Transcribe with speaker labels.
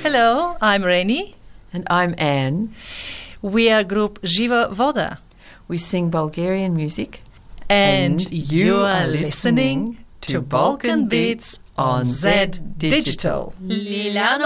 Speaker 1: Hello, I'm Rainy.
Speaker 2: And I'm Anne.
Speaker 1: We are group Živa Voda.
Speaker 2: We sing Bulgarian music.
Speaker 1: And you are listening to Balkan Beats on Z Digital.
Speaker 3: Liljano